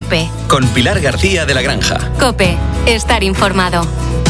COPE. Con Pilar García de la Granja. COPE. Estar informado.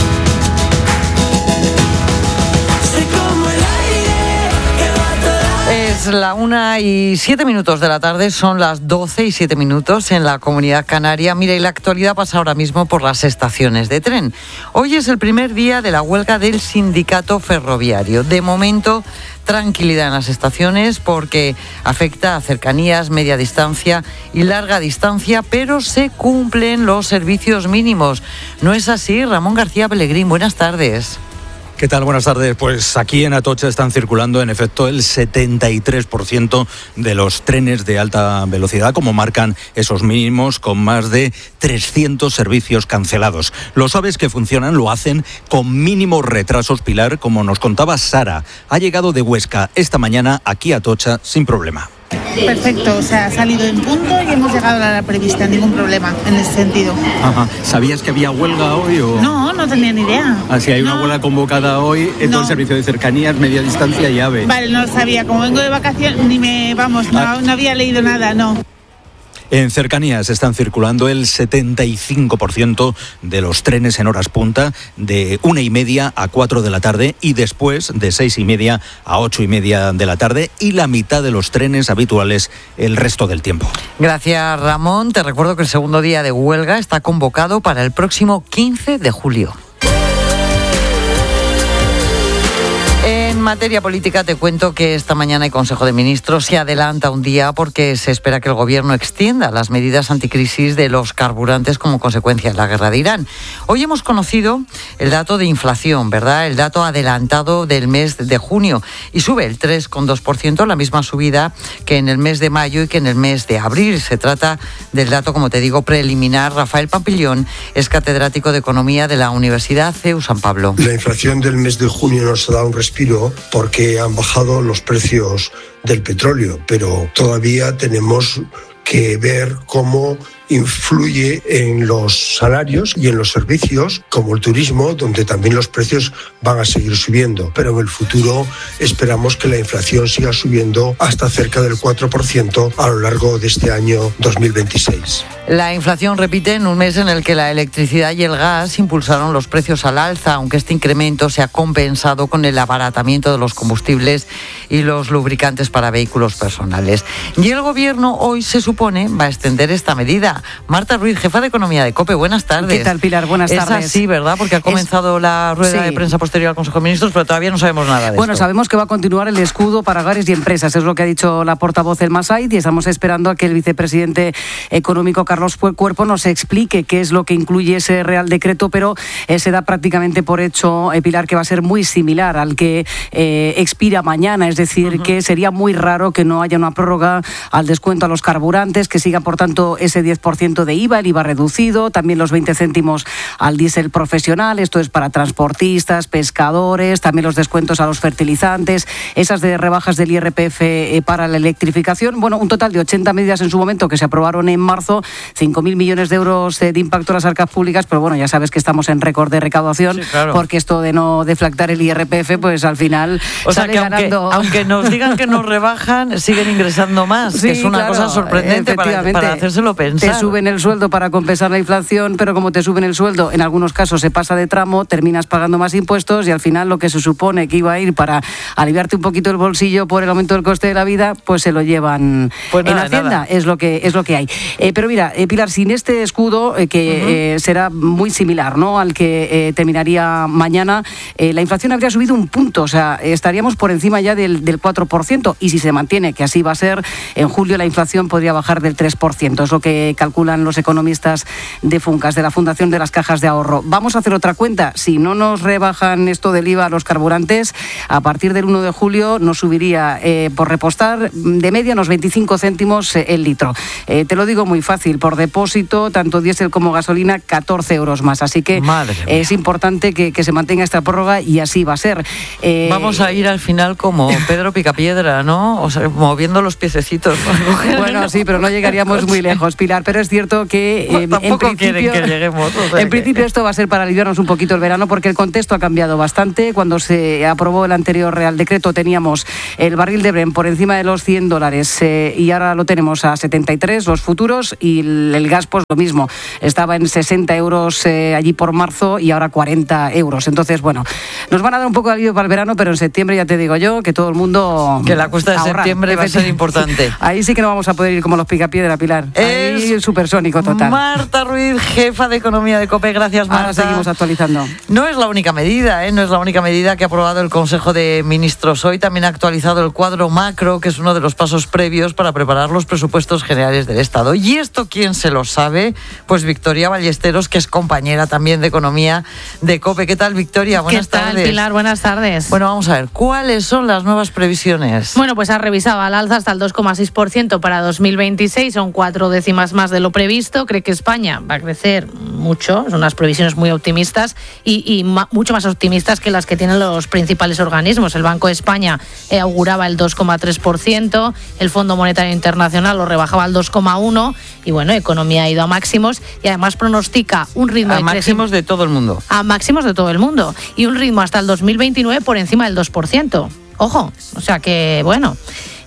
Es la 1:07 de la tarde, son las 12:07 en la Comunidad Canaria. Mira, y la actualidad pasa ahora mismo por las estaciones de tren. Hoy es el primer día de la huelga del sindicato ferroviario. De momento, tranquilidad en las estaciones porque afecta a cercanías, media distancia y larga distancia, pero se cumplen los servicios mínimos. ¿No es así? Ramón García Pellegrín, buenas tardes. ¿Qué tal? Buenas tardes. Pues aquí en Atocha están circulando, en efecto, el 73% de los trenes de alta velocidad, como marcan esos mínimos, con más de 300 servicios cancelados. Los AVEs que funcionan lo hacen con mínimos retrasos, Pilar, como nos contaba Sara. Ha llegado de Huesca esta mañana aquí a Atocha sin problema. Perfecto, o sea, ha salido en punto y hemos llegado a la hora prevista, ningún problema en ese sentido. Ajá. ¿Sabías que había huelga hoy o...? No tenía ni idea. Así hay una huelga convocada hoy en todo el servicio de cercanías, media distancia y AVE. Vale, no lo sabía, como vengo de vacaciones, no había leído nada, no. En cercanías están circulando el 75% de los trenes en horas punta, de 1:30 a 4 de la tarde y después de 6:30 a 8:30 de la tarde, y la mitad de los trenes habituales el resto del tiempo. Gracias, Ramón. Te recuerdo que el segundo día de huelga está convocado para el próximo 15 de julio. En materia política te cuento que esta mañana el Consejo de Ministros se adelanta un día porque se espera que el Gobierno extienda las medidas anticrisis de los carburantes como consecuencia de la guerra de Irán. Hoy hemos conocido el dato de inflación, ¿verdad? El dato adelantado del mes de junio y sube el 3,2%, la misma subida que en el mes de mayo y que en el mes de abril. Se trata del dato, como te digo, preliminar. Rafael Pampillón es catedrático de Economía de la Universidad CEU San Pablo. La inflación del mes de junio nos ha dado un respiro porque han bajado los precios del petróleo, pero todavía tenemos que ver cómo influye en los salarios y en los servicios, como el turismo, donde también los precios van a seguir subiendo. Pero en el futuro esperamos que la inflación siga subiendo hasta cerca del 4% a lo largo de este año 2026. La inflación repite en un mes en el que la electricidad y el gas impulsaron los precios al alza, aunque este incremento se ha compensado con el abaratamiento de los combustibles y los lubricantes para vehículos personales. Y el Gobierno hoy se supone va a extender esta medida. Marta Ruiz, jefa de Economía de COPE, buenas tardes. ¿Qué tal, Pilar? Buenas tardes. Es así, ¿verdad? Porque ha comenzado la rueda de prensa posterior al Consejo de Ministros, pero todavía no sabemos nada de esto. Bueno, sabemos que va a continuar el escudo para hogares y empresas, es lo que ha dicho la portavoz del Masait, y estamos esperando a que el vicepresidente económico Carlos Cuerpo nos explique qué es lo que incluye ese Real Decreto, pero se da prácticamente por hecho, Pilar, que va a ser muy similar al que expira mañana, es decir, que sería muy raro que no haya una prórroga al descuento a los carburantes, que siga, por tanto, ese 10% de IVA, el IVA reducido, también los 20 céntimos al diésel profesional, esto es para transportistas, pescadores, también los descuentos a los fertilizantes, esas de rebajas del IRPF para la electrificación. Bueno, un total de 80 medidas en su momento que se aprobaron en marzo, 5.000 millones de euros de impacto en las arcas públicas, pero bueno, ya sabes que estamos en récord de recaudación, sí, claro, porque esto de no deflactar el IRPF, pues al final sale ganando. Aunque nos digan que nos rebajan, siguen ingresando más, sí, que es una cosa sorprendente para hacérselo pensar. Te suben el sueldo para compensar la inflación, pero como te suben el sueldo, en algunos casos se pasa de tramo, terminas pagando más impuestos y al final lo que se supone que iba a ir para aliviarte un poquito el bolsillo por el aumento del coste de la vida, pues se lo llevan en Hacienda. Es lo que hay. Pero mira, Pilar, sin este escudo, que será muy similar, ¿no?, al que terminaría mañana, la inflación habría subido un punto, o sea, estaríamos por encima ya del 4%, y si se mantiene que así va a ser, en julio la inflación podría bajar del 3%, es lo que calculan los economistas de Funcas, de la Fundación de las Cajas de Ahorro. Vamos a hacer otra cuenta. Si no nos rebajan esto del IVA a los carburantes, a partir del 1 de julio nos subiría por repostar de media unos 25 céntimos el litro. Te lo digo muy fácil, por depósito, tanto diésel como gasolina, 14 euros más. Así que es importante que se mantenga esta prórroga y así va a ser. Vamos a ir al final como Pedro Picapiedra, ¿no? O sea, moviendo los piececitos. Bueno, sí, pero no llegaríamos muy lejos, Pilar. Pero pero es cierto que tampoco quieren que lleguemos. En principio esto va a ser para aliviarnos un poquito el verano, porque el contexto ha cambiado bastante. Cuando se aprobó el anterior Real Decreto teníamos el barril de Brent por encima de los $100 y ahora lo tenemos a 73 los futuros, y el gas pues lo mismo, estaba en 60 euros allí por marzo y ahora 40 euros. Entonces, bueno, nos van a dar un poco de alivio para el verano, pero en septiembre ya te digo yo que todo el mundo... Que la cuesta de septiembre va a ser importante. Ahí sí que no vamos a poder ir como los Picapiedra, Pilar. Ahí el supersónico total. Marta Ruiz, jefa de Economía de COPE. Gracias, Marta. Ahora seguimos actualizando. No es la única medida, no es la única medida que ha aprobado el Consejo de Ministros hoy. También ha actualizado el cuadro macro, que es uno de los pasos previos para preparar los presupuestos generales del Estado. ¿Y esto quién se lo sabe? Pues Victoria Ballesteros, que es compañera también de Economía de COPE. ¿Qué tal, Victoria? Buenas tardes. ¿Qué tal, Pilar? Buenas tardes. Bueno, vamos a ver, ¿cuáles son las nuevas previsiones? Bueno, pues ha revisado al alza hasta el 2,6% para 2026, son 4 décimas más de lo previsto. Cree que España va a crecer mucho, son unas previsiones muy optimistas y mucho más optimistas que las que tienen los principales organismos. El Banco de España auguraba el 2,3%, el Fondo Monetario Internacional lo rebajaba al 2,1%, y bueno, Economía ha ido a máximos y además pronostica un ritmo a máximos de todo el mundo. A máximos de todo el mundo y un ritmo hasta el 2029 por encima del 2%. Ojo, o sea que bueno...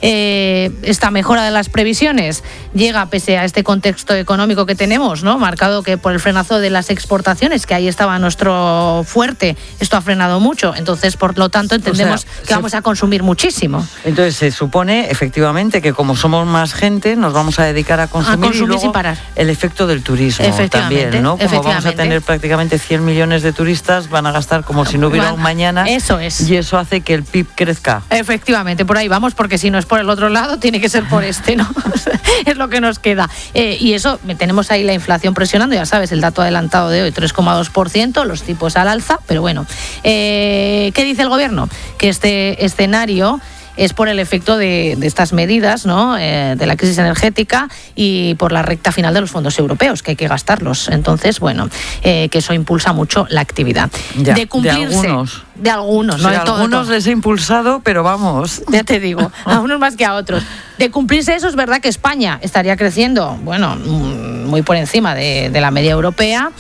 esta mejora de las previsiones llega pese a este contexto económico que tenemos, ¿no? Marcado que por el frenazo de las exportaciones, que ahí estaba nuestro fuerte, esto ha frenado mucho, entonces por lo tanto entendemos que vamos a consumir muchísimo. Entonces se supone efectivamente que como somos más gente nos vamos a dedicar a consumir y luego sin parar. El efecto del turismo también, ¿no? Como vamos a tener prácticamente 100 millones de turistas, van a gastar como si no hubiera un mañana. Eso es. Y eso hace que el PIB crezca. Efectivamente, por ahí vamos, porque si no es por el otro lado, tiene que ser por este, ¿no? Es lo que nos queda. Y eso, tenemos ahí la inflación presionando, ya sabes, el dato adelantado de hoy, 3,2%, los tipos al alza, pero bueno. ¿Qué dice el gobierno? Que este escenario es por el efecto de estas medidas, ¿no? De la crisis energética y por la recta final de los fondos europeos, que hay que gastarlos. Entonces, bueno, que eso impulsa mucho la actividad. Ya, de cumplirse. De algunos, no de todos. Algunos les he impulsado, pero vamos. Ya te digo, a unos más que a otros. De cumplirse eso, es verdad que España estaría creciendo, bueno, muy por encima de la media europea.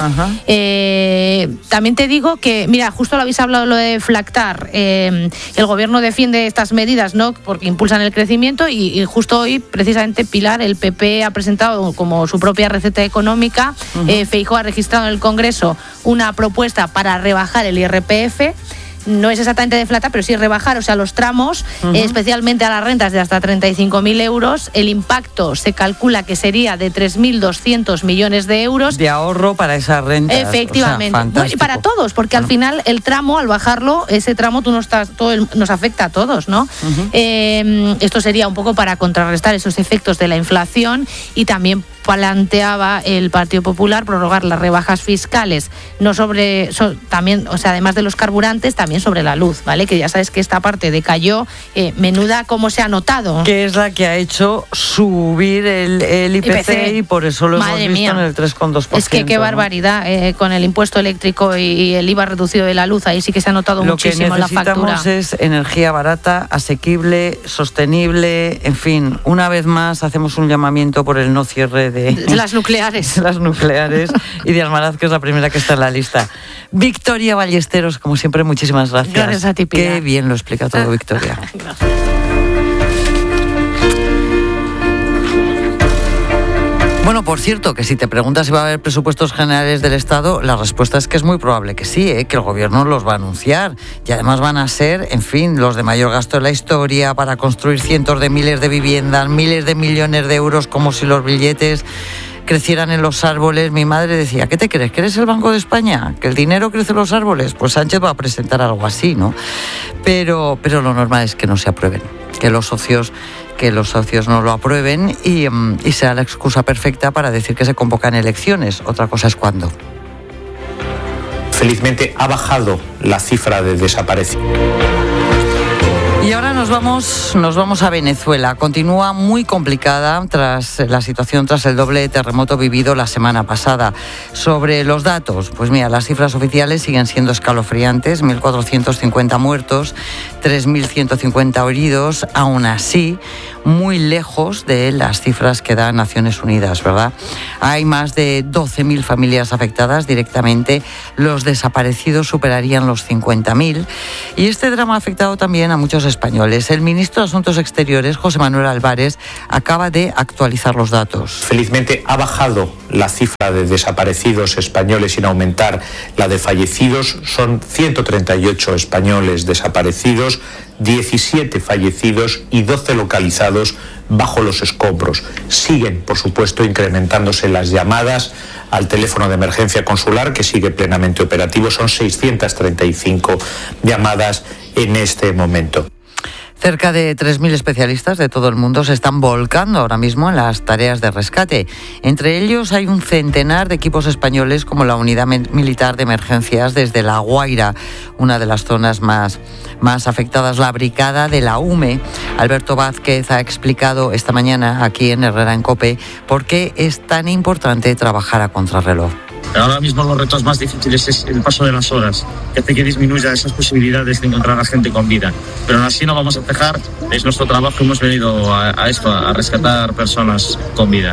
También te digo que, mira, justo lo habéis hablado lo de Flactar. El gobierno defiende estas medidas, ¿no? Porque impulsan el crecimiento y justo hoy, precisamente, Pilar, el PP ha presentado como su propia receta económica. Feijóo ha registrado en el Congreso una propuesta para rebajar el IRPF. No es exactamente de flata, pero sí rebajar, o sea, los tramos, especialmente a las rentas de hasta 35.000 euros. El impacto se calcula que sería de 3.200 millones de euros. De ahorro para esas rentas. Efectivamente. O sea, bueno, y para todos, porque al final el tramo, al bajarlo, ese tramo nos afecta a todos, ¿no? Esto sería un poco para contrarrestar esos efectos de la inflación, y también planteaba el Partido Popular prorrogar las rebajas fiscales, no también, o sea, además de los carburantes, también sobre la luz, ¿vale? Que ya sabes que esta parte decayó, menuda como se ha notado. Que es la que ha hecho subir el IPC y por eso lo hemos visto en el 3,2%. Es que qué barbaridad, con el impuesto eléctrico y el IVA reducido de la luz, ahí sí que se ha notado muchísimo la factura. Lo que necesitamos es energía barata, asequible, sostenible, en fin, una vez más hacemos un llamamiento por el no cierre de las nucleares. Las nucleares, y de Almaraz, que es la primera que está en la lista. Victoria Ballesteros, como siempre, muchísimas gracias. Gracias a ti, Pilar. Qué bien lo explica todo, Victoria. Gracias. Bueno, por cierto, que si te preguntas si va a haber presupuestos generales del Estado, la respuesta es que es muy probable que sí, que el gobierno los va a anunciar. Y además van a ser, en fin, los de mayor gasto de la historia, para construir cientos de miles de viviendas, miles de millones de euros, como si los billetes crecieran en los árboles. Mi madre decía, ¿qué te crees? ¿Que eres el Banco de España? ¿Que el dinero crece en los árboles? Pues Sánchez va a presentar algo así, ¿no? Pero lo normal es que no se aprueben, que los socios no lo aprueben y sea la excusa perfecta para decir que se convocan elecciones. Otra cosa es cuándo. Felizmente ha bajado la cifra de desaparecidos. Y ahora nos vamos a Venezuela. Continúa muy complicada tras la situación tras el doble terremoto vivido la semana pasada. Sobre los datos, pues mira, las cifras oficiales siguen siendo escalofriantes, 1.450 muertos, 3.150 heridos, aún así muy lejos de las cifras que da Naciones Unidas, ¿verdad? Hay más de 12.000 familias afectadas directamente, los desaparecidos superarían los 50.000 y este drama ha afectado también a muchos españoles. El ministro de Asuntos Exteriores, José Manuel Álvarez, acaba de actualizar los datos. Felizmente ha bajado la cifra de desaparecidos españoles sin aumentar la de fallecidos. Son 138 españoles desaparecidos, 17 fallecidos y 12 localizados bajo los escombros. Siguen, por supuesto, incrementándose las llamadas al teléfono de emergencia consular, que sigue plenamente operativo. Son 635 llamadas en este momento. Cerca de 3.000 especialistas de todo el mundo se están volcando ahora mismo en las tareas de rescate. Entre ellos hay un centenar de equipos españoles como la Unidad Militar de Emergencias desde La Guaira, una de las zonas más afectadas, la brigada de la UME. Alberto Vázquez ha explicado esta mañana aquí en Herrera en COPE por qué es tan importante trabajar a contrarreloj. Ahora mismo los retos más difíciles es el paso de las horas, que hace que disminuya esas posibilidades de encontrar a gente con vida. Pero aún así no vamos a cejar, es nuestro trabajo, hemos venido a esto, a rescatar personas con vida.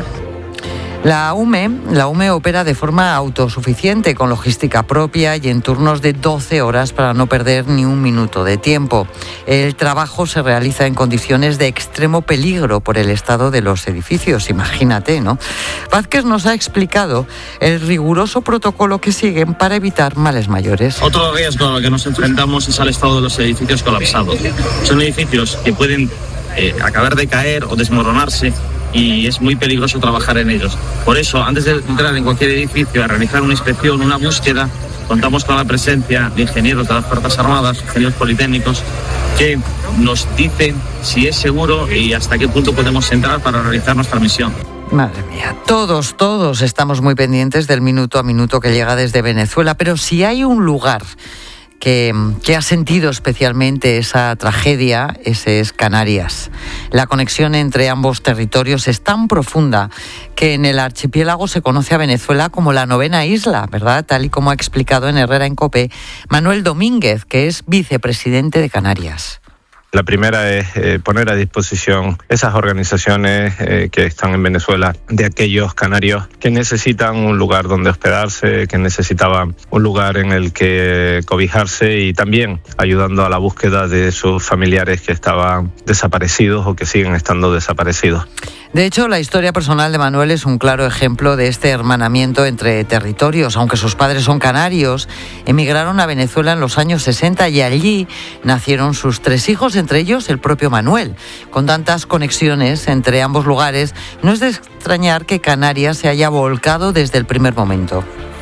La UME opera de forma autosuficiente, con logística propia y en turnos de 12 horas para no perder ni un minuto de tiempo. El trabajo se realiza en condiciones de extremo peligro por el estado de los edificios, imagínate, ¿no? Vázquez nos ha explicado el riguroso protocolo que siguen para evitar males mayores. Otro riesgo al que nos enfrentamos es al estado de los edificios colapsados. Son edificios que pueden acabar de caer o desmoronarse, y es muy peligroso trabajar en ellos. Por eso, antes de entrar en cualquier edificio a realizar una inspección, una búsqueda, contamos con la presencia de ingenieros de las Fuerzas Armadas, ingenieros politécnicos, que nos dicen si es seguro y hasta qué punto podemos entrar para realizar nuestra misión. Madre mía, todos estamos muy pendientes del minuto a minuto que llega desde Venezuela, pero si hay un lugar que ha sentido especialmente esa tragedia, ese es Canarias. La conexión entre ambos territorios es tan profunda que en el archipiélago se conoce a Venezuela como la novena isla, ¿verdad? Tal y como ha explicado en Herrera en COPE Manuel Domínguez, que es vicepresidente de Canarias. La primera es poner a disposición esas organizaciones que están en Venezuela, de aquellos canarios que necesitan un lugar donde hospedarse, que necesitaban un lugar en el que cobijarse, y también ayudando a la búsqueda de sus familiares que estaban desaparecidos o que siguen estando desaparecidos. De hecho, la historia personal de Manuel es un claro ejemplo de este hermanamiento entre territorios. Aunque sus padres son canarios, emigraron a Venezuela en los años 60 y allí nacieron sus 3 hijos, entre ellos el propio Manuel. Con tantas conexiones entre ambos lugares, no es de extrañar que Canarias se haya volcado desde el primer momento.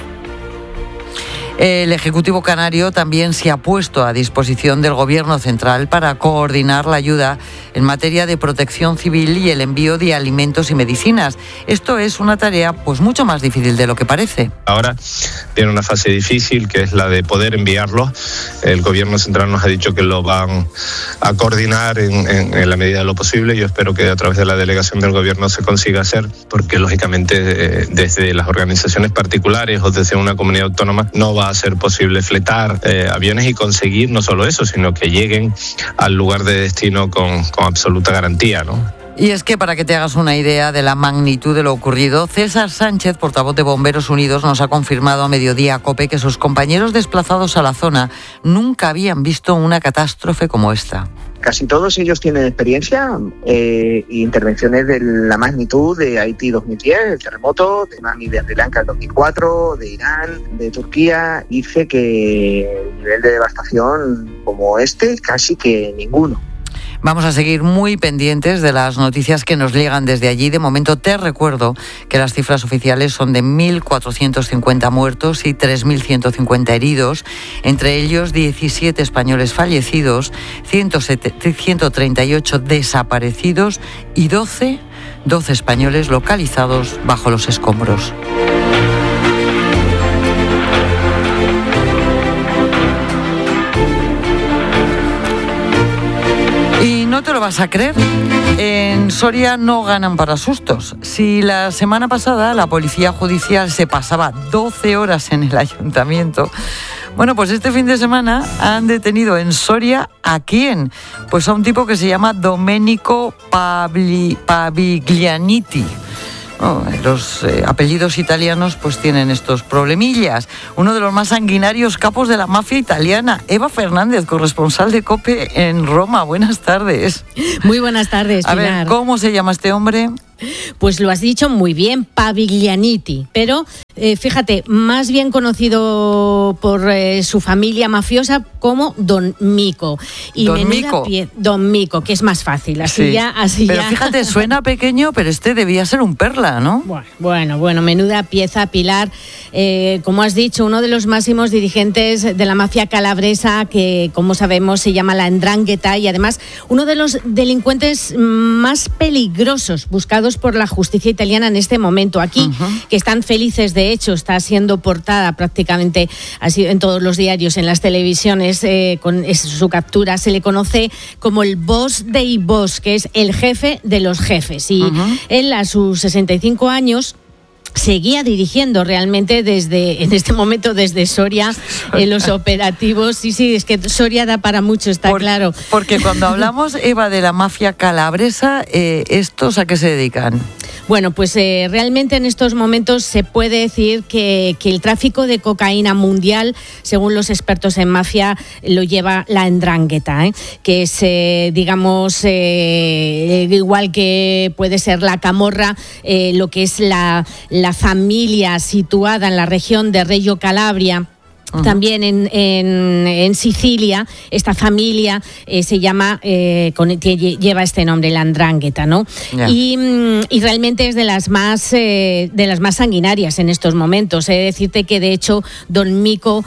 El Ejecutivo canario también se ha puesto a disposición del Gobierno central para coordinar la ayuda en materia de protección civil y el envío de alimentos y medicinas. Esto es una tarea pues mucho más difícil de lo que parece. Ahora tiene una fase difícil, que es la de poder enviarlos. El Gobierno central nos ha dicho que lo van a coordinar en la medida de lo posible. Yo espero que a través de la delegación del Gobierno se consiga hacer, porque lógicamente desde las organizaciones particulares o desde una comunidad autónoma no va a ser posible fletar aviones y conseguir no solo eso, sino que lleguen al lugar de destino con absoluta garantía, ¿no? Y es que, para que te hagas una idea de la magnitud de lo ocurrido, César Sánchez, portavoz de Bomberos Unidos, nos ha confirmado a mediodía a COPE que sus compañeros desplazados a la zona nunca habían visto una catástrofe como esta. Casi todos ellos tienen experiencia e intervenciones de la magnitud de Haití 2010, el terremoto, de Tsunami de Sri Lanka 2004, de Irán, de Turquía. Dice que el nivel de devastación como este, casi que ninguno. Vamos a seguir muy pendientes de las noticias que nos llegan desde allí. De momento te recuerdo que las cifras oficiales son de 1.450 muertos y 3.150 heridos, entre ellos 17 españoles fallecidos, 138 desaparecidos y 12 españoles localizados bajo los escombros. Y no te lo vas a creer. En Soria no ganan para sustos. Si la semana pasada la policía judicial se pasaba 12 horas en el ayuntamiento, bueno, pues este fin de semana han detenido en Soria ¿a quién? Pues a un tipo que se llama Domenico Paviglianiti. Los apellidos italianos pues tienen estos problemillas. Uno de los más sanguinarios capos de la mafia italiana. Eva Fernández, corresponsal de COPE en Roma. Buenas tardes. Muy buenas tardes, Pilar. A ver, ¿cómo se llama este hombre? Pues lo has dicho muy bien, Paviglianiti, pero fíjate, más bien conocido por su familia mafiosa como Don Mico. Y Don Mico. Don Mico, que es más fácil, así sí. ya. Pero fíjate, suena pequeño, pero este debía ser un perla, ¿no? Bueno, menuda pieza, Pilar. Como has dicho, uno de los máximos dirigentes de la mafia calabresa, que como sabemos se llama la 'Ndrangheta, y además uno de los delincuentes más peligrosos buscados por la justicia italiana en este momento. Aquí, que están felices, de hecho, está siendo portada prácticamente así en todos los diarios, en las televisiones, con su captura. Se le conoce como el boss dei boss, que es el jefe de los jefes. Y él, a sus 65 años, seguía dirigiendo realmente en este momento desde Soria los operativos. Sí, es que Soria da para mucho, está claro. Porque cuando hablamos, Eva, de la mafia calabresa, ¿estos a qué se dedican? Bueno, pues realmente en estos momentos se puede decir que el tráfico de cocaína mundial, según los expertos en mafia, lo lleva la 'Ndrangheta, que es, igual que puede ser la camorra, lo que es la familia situada en la región de Reggio Calabria. También en Sicilia, esta familia se llama, lleva este nombre, la 'Ndrangheta, ¿no? Yeah. Y realmente es de las más sanguinarias en estos momentos. He de decirte que, de hecho, Don Mico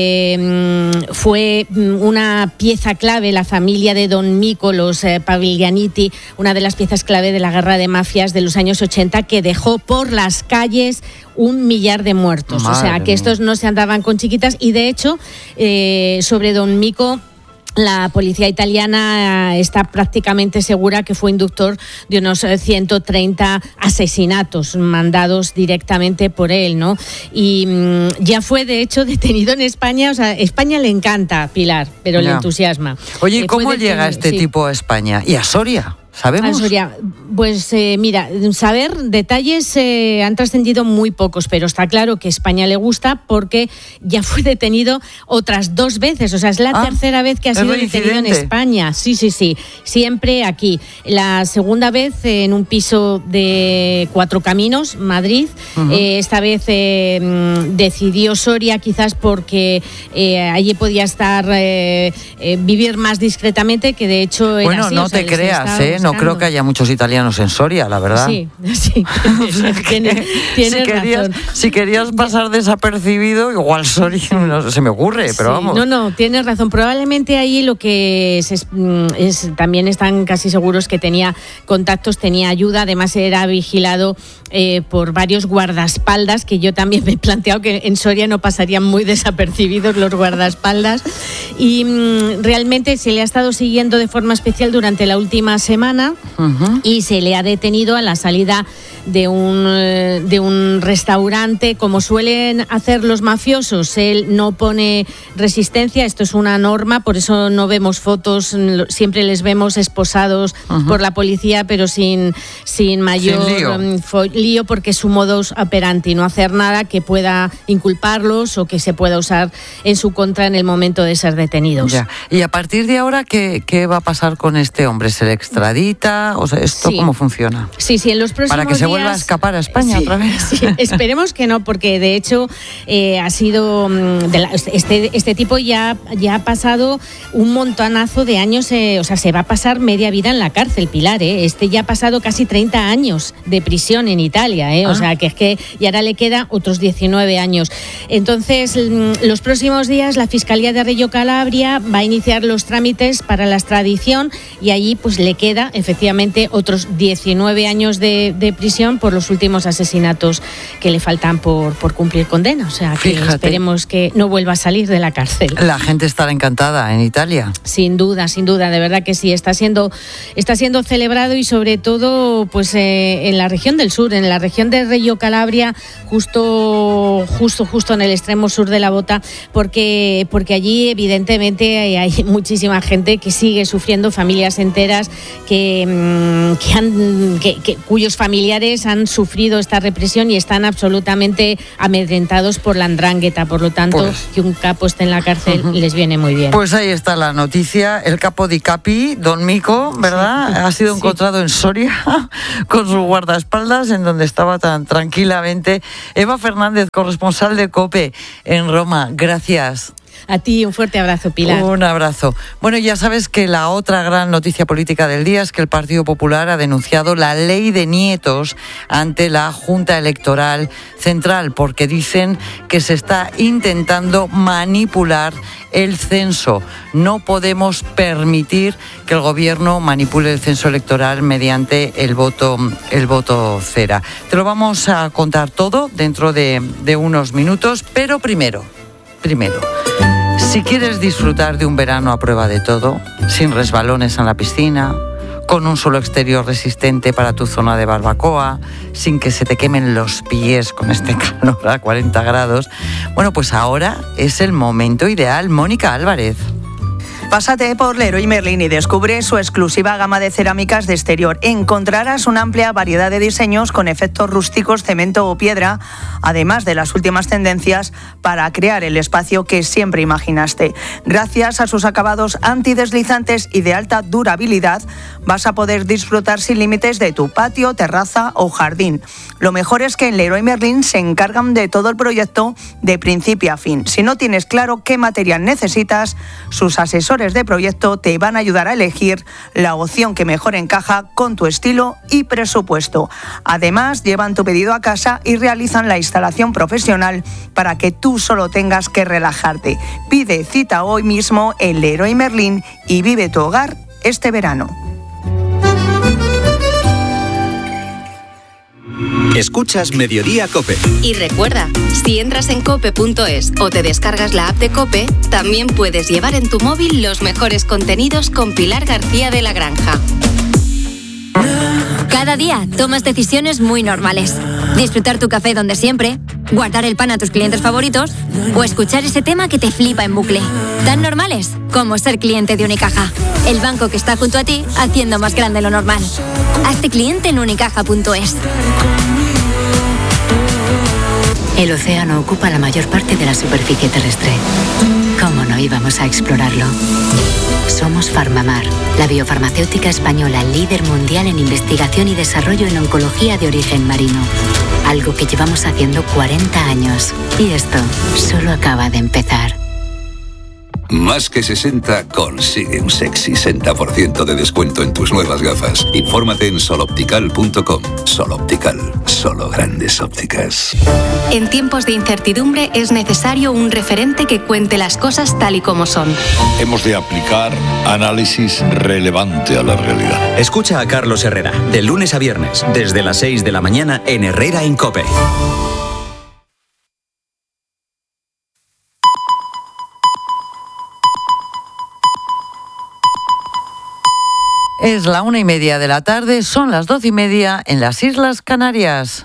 fue una pieza clave, la familia de Don Mico, los Paviglianiti, una de las piezas clave de la guerra de mafias de los años 80, que dejó por las calles 1 millar de muertos. Madre, o sea, que estos no se andaban con chiquitas. Y de hecho, sobre Don Mico, la policía italiana está prácticamente segura que fue inductor de unos 130 asesinatos mandados directamente por él, ¿no? Y ya fue, de hecho, detenido en España. O sea, España le encanta, Pilar, pero le entusiasma. Oye, ¿cómo llega este tipo a España? ¿Y a Soria? ¿Sabemos? Soria, pues mira, saber detalles han trascendido muy pocos, pero está claro que España le gusta porque ya fue detenido otras 2 veces. O sea, es la tercera vez que ha sido detenido en España. Sí, siempre aquí. La segunda vez en un piso de 4 Caminos, Madrid. Esta vez decidió Soria, quizás porque allí podía estar, vivir más discretamente, que de hecho era bueno, así. No te creas, no creo que haya muchos italianos en Soria, la verdad. Sí. Tienes razón. Si querías pasar desapercibido, igual Soria, no se me ocurre, pero vamos. No, tienes razón. Probablemente ahí lo que también están casi seguros que tenía contactos, tenía ayuda, además era vigilado por varios guardaespaldas, que yo también me he planteado que en Soria no pasarían muy desapercibidos los guardaespaldas. Y realmente se le ha estado siguiendo de forma especial durante la última semana. Y se le ha detenido a la salida de un restaurante. Como suelen hacer los mafiosos, él no pone resistencia, esto es una norma, por eso no vemos fotos, siempre les vemos esposados por la policía, pero sin mayor lío, porque es su modus operandi, no hacer nada que pueda inculparlos o que se pueda usar en su contra en el momento de ser detenidos. Ya. Y a partir de ahora, ¿qué va a pasar con este hombre? ¿Se le extradita? O sea, ¿esto cómo funciona? Sí, en los próximos ¿Para que se vuelva a escapar a España otra vez? Sí, esperemos que no, porque de hecho ha sido este tipo ya ha pasado un montonazo de años, o sea, se va a pasar media vida en la cárcel, Pilar, Este ya ha pasado casi 30 años de prisión en Italia, O sea, que es que y ahora le queda otros 19 años. Entonces, los próximos días la Fiscalía de Reggio Calabria va a iniciar los trámites para la extradición y allí pues le queda efectivamente otros 19 años de prisión prisión por los últimos asesinatos que le faltan por cumplir condena. O sea, que esperemos que no vuelva a salir de la cárcel. La gente estará encantada en Italia. Sin duda, de verdad que sí. Está siendo celebrado y sobre todo pues en la región del sur, en la región de Reggio Calabria, justo en el extremo sur de la bota, porque allí evidentemente hay muchísima gente que sigue sufriendo, familias enteras cuyos familiares han sufrido esta represión y están absolutamente amedrentados por la 'ndrangheta. Por lo tanto, que un capo esté en la cárcel les viene muy bien. Pues ahí está la noticia. El capo di capi, Don Mico, ¿verdad? Sí. Ha sido encontrado en Soria con sus guardaespaldas, en donde estaba tan tranquilamente. Eva Fernández, corresponsal de COPE en Roma. Gracias. A ti un fuerte abrazo, Pilar. Un abrazo. Bueno, ya sabes que la otra gran noticia política del día es que el Partido Popular ha denunciado la ley de nietos ante la Junta Electoral Central, porque dicen que se está intentando manipular el censo. No podemos permitir que el gobierno manipule el censo electoral mediante el voto cera. Te lo vamos a contar todo dentro de unos minutos, pero primero, si quieres disfrutar de un verano a prueba de todo, sin resbalones en la piscina, con un suelo exterior resistente para tu zona de barbacoa, sin que se te quemen los pies con este calor a 40 grados, bueno, pues ahora es el momento ideal. Mónica Álvarez. Pásate por Leroy Merlin y descubre su exclusiva gama de cerámicas de exterior. Encontrarás una amplia variedad de diseños con efectos rústicos, cemento o piedra, además de las últimas tendencias para crear el espacio que siempre imaginaste. Gracias a sus acabados antideslizantes y de alta durabilidad, vas a poder disfrutar sin límites de tu patio, terraza o jardín. Lo mejor es que en Leroy Merlin se encargan de todo el proyecto de principio a fin. Si no tienes claro qué material necesitas, sus asesores de proyecto te van a ayudar a elegir la opción que mejor encaja con tu estilo y presupuesto. Además, llevan tu pedido a casa y realizan la instalación profesional para que tú solo tengas que relajarte. Pide cita hoy mismo en Leroy Merlin y vive tu hogar este verano. Escuchas Mediodía COPE. Y recuerda, si entras en cope.es o te descargas la app de COPE, también puedes llevar en tu móvil los mejores contenidos con Pilar García de la Granja. Cada día tomas decisiones muy normales. Disfrutar tu café donde siempre, guardar el pan a tus clientes favoritos o escuchar ese tema que te flipa en bucle. Tan normales como ser cliente de Unicaja, el banco que está junto a ti haciendo más grande lo normal. Hazte cliente en unicaja.es. El océano ocupa la mayor parte de la superficie terrestre. ¿Cómo no íbamos a explorarlo? Somos Farmamar, la biofarmacéutica española líder mundial en investigación y desarrollo en oncología de origen marino. Algo que llevamos haciendo 40 años. Y esto solo acaba de empezar. Más que 60 consigue un sexy 60% de descuento en tus nuevas gafas. Infórmate en soloptical.com. Soloptical, solo grandes ópticas. En tiempos de incertidumbre es necesario un referente que cuente las cosas tal y como son. Hemos de aplicar análisis relevante a la realidad. Escucha a Carlos Herrera, de lunes a viernes, desde las 6 de la mañana en Herrera en COPE. Es la 1:30 de la tarde, son las 12:30 en las Islas Canarias.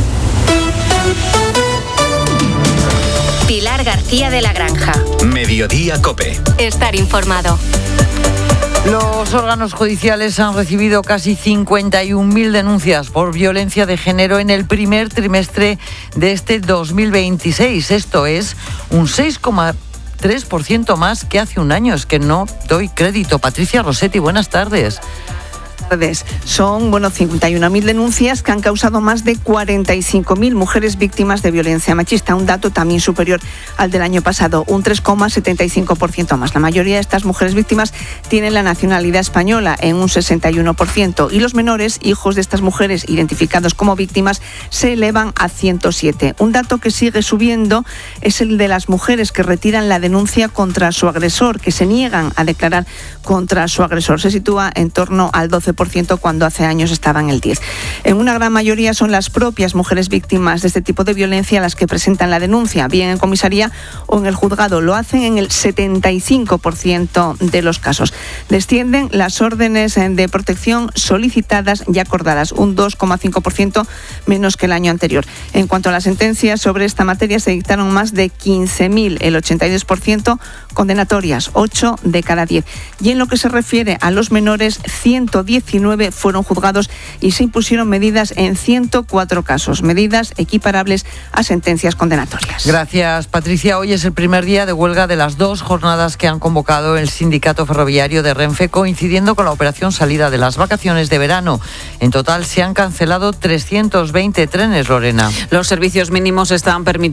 Pilar García de la Granja. Mediodía COPE. Estar informado. Los órganos judiciales han recibido casi 51.000 denuncias por violencia de género en el primer trimestre de este 2026. Esto es un 6,3% más que hace un año. Es que no doy crédito. Patricia Rossetti, buenas tardes. Son 51.000 denuncias que han causado más de 45.000 mujeres víctimas de violencia machista, un dato también superior al del año pasado, un 3,75% más. La mayoría de estas mujeres víctimas tienen la nacionalidad española en un 61% y los menores, hijos de estas mujeres identificados como víctimas, se elevan a 107. Un dato que sigue subiendo es el de las mujeres que retiran la denuncia contra su agresor, que se niegan a declarar contra su agresor. Se sitúa en torno al 12%. 12% cuando hace años estaba en el 10%. En una gran mayoría son las propias mujeres víctimas de este tipo de violencia las que presentan la denuncia, bien en comisaría o en el juzgado. Lo hacen en el 75% de los casos. Descienden las órdenes de protección solicitadas y acordadas, un 2,5% menos que el año anterior. En cuanto a las sentencias sobre esta materia, se dictaron más de 15.000, el 82% condenatorias, 8 de cada 10. Y en lo que se refiere a los menores, 119 fueron juzgados y se impusieron medidas en 104 casos, medidas equiparables a sentencias condenatorias. Gracias, Patricia. Hoy es el primer día de huelga de las 2 jornadas que han convocado el Sindicato Ferroviario de Renfe, coincidiendo con la operación salida de las vacaciones de verano. En total se han cancelado 320 trenes, Lorena. Los servicios mínimos están permitiendo